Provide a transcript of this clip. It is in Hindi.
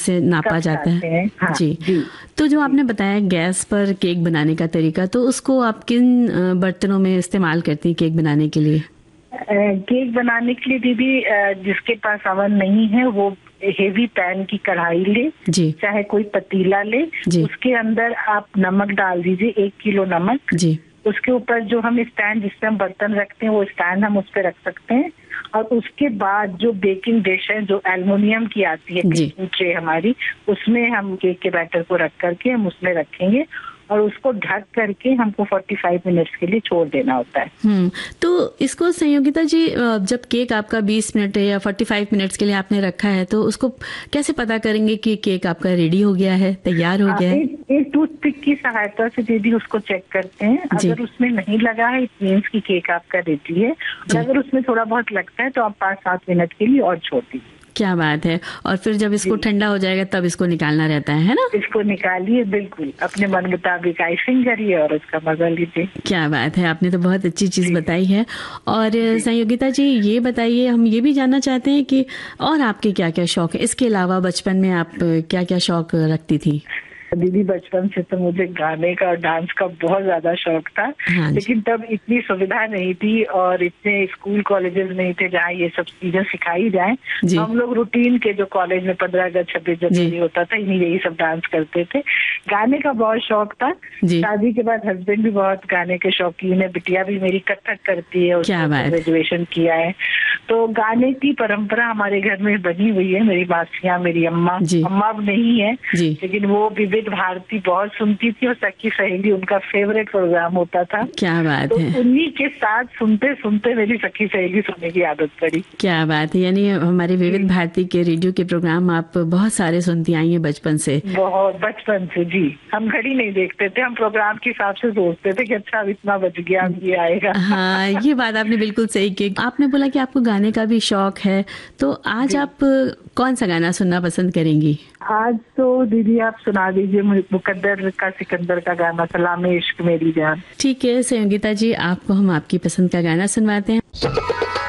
से नापा जाता है। हाँ, जी। तो जो आपने बताया गैस पर केक बनाने का तरीका, तो उसको आप किन बर्तनों में इस्तेमाल करती हैं केक बनाने के लिए? केक बनाने के लिए दीदी जिसके पास अवन नहीं है वो हेवी पैन की कढ़ाई ले, जी। चाहे कोई पतीला ले, उसके अंदर आप नमक डाल दीजिए, 1 किलो नमक। जी। उसके ऊपर जो हम स्टैंड जिससे हम बर्तन रखते हैं वो स्टैंड हम उस पर रख सकते हैं। और उसके बाद जो बेकिंग डिश है जो एल्युमिनियम की आती है बेकिंग ट्रे हमारी, उसमें हम केक के बैटर को रख करके हम उसमें रखेंगे और उसको ढक करके हमको 45 मिनट्स के लिए छोड़ देना होता है। तो इसको संयोगिता जी, जब केक आपका 20 मिनट या 45 मिनट्स के लिए आपने रखा है, तो उसको कैसे पता करेंगे कि केक आपका रेडी हो गया है, तैयार हो गया है? एक टूथपिक की सहायता से दीदी उसको चेक करते हैं। अगर उसमें नहीं लगा है इट मीन्स की केक आपका रेडी है, और अगर उसमें थोड़ा बहुत लगता है तो आप 5-7 मिनट के लिए और छोड़ दीजिए। क्या बात है। और फिर जब इसको ठंडा हो जाएगा तब इसको निकालना रहता है ना? इसको निकालिए, बिल्कुल अपने मन मुताबिक आइसिंग करिए और उसका मजा लीजिए। क्या बात है, आपने तो बहुत अच्छी चीज बताई है। और संयोगिता जी ये बताइए, हम ये भी जानना चाहते हैं कि और आपके क्या क्या शौक है, इसके अलावा बचपन में आप क्या क्या शौक रखती थी? दीदी बचपन से तो मुझे गाने का और डांस का बहुत ज्यादा शौक था। लेकिन तब इतनी सुविधा नहीं थी और इतने स्कूल कॉलेजेस नहीं थे जहाँ ये सब चीजें सिखाई जाए। हम लोग रूटीन के जो कॉलेज में 15 अगस्त 26 जनवरी होता था इन्हीं यही सब डांस करते थे। गाने का बहुत शौक था। शादी के बाद हस्बैंड भी बहुत गाने के शौकीन है, बिटिया भी मेरी कथक करती है, उसने ग्रेजुएशन किया है। तो गाने की परंपरा हमारे घर में बनी हुई है। मेरी मासियाँ, मेरी अम्मा अब नहीं है, लेकिन वो विविध भारती बहुत सुनती थी और सखी सहेली उनका फेवरेट प्रोग्राम होता था। क्या बात है। तो उन्हीं के साथ सुनते सुनते मेरी सखी सहेली सुनने की आदत पड़ी। क्या बात है। यानी हमारे विविध भारती के रेडियो के प्रोग्राम आप बहुत सारे सुनती आई हैं बचपन से? बहुत बचपन से जी। हम घड़ी नहीं देखते थे, हम प्रोग्राम के हिसाब से सोचते थे कि अच्छा अब इतना बज गया, अब ये आएगा। हाँ, ये बात आपने बिल्कुल सही की। आपने बोला कि आपको गाने का भी शौक है, तो आज आप कौन सा गाना सुनना पसंद करेंगी? आज तो दीदी आप सुना दीजिए मुकद्दर का सिकंदर का गाना, सलामे इश्क मेरी जान। ठीक है संयोगिता जी, आपको हम आपकी पसंद का गाना सुनवाते हैं।